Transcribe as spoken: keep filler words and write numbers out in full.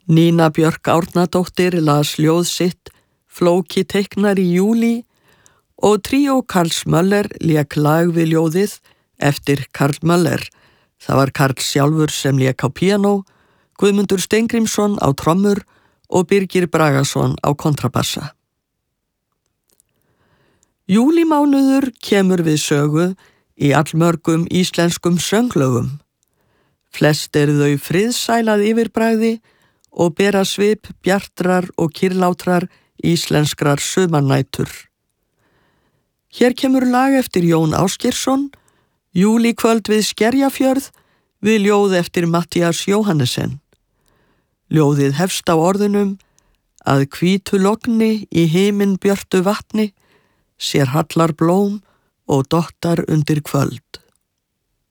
Nína Björk Árnadóttir las ljóð sitt Flóki teiknar í júlí og tríó Karls Möller lék lag við ljóðið eftir Karl Möller. Það var Karl sjálfur sem lék á píanó, Guðmundur Steingrímsson á trommur og Birgir Bragason á kontrabassa. Júlímánuður kemur við sögu í allmörgum íslenskum sönglögum. Flest eru þau friðsælað yfirbragði og bera svip bjartrar og kyrrlátrar íslenskrar sumarnætur. Hér kemur lag eftir Jón Ásgeirsson, Júlíkvöld við Skerjafjörð, við ljóð eftir Matthías Jóhannesen. Ljóðið hefst á orðunum að hvítu logni í himin björtu vatni sér hallar blóm og dottar undir kvöld.